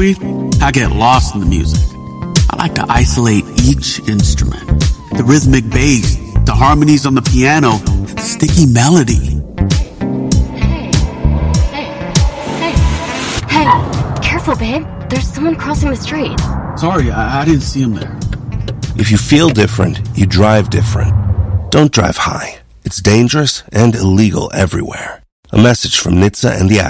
tumbleweed, I get lost in the music. I like to isolate each instrument. The rhythmic bass, the harmonies on the piano, the sticky melody. Hey, careful, babe. There's someone crossing the street. Sorry, I didn't see him there. If you feel different, you drive different. Don't drive high. It's dangerous and illegal everywhere. A message from NHTSA and the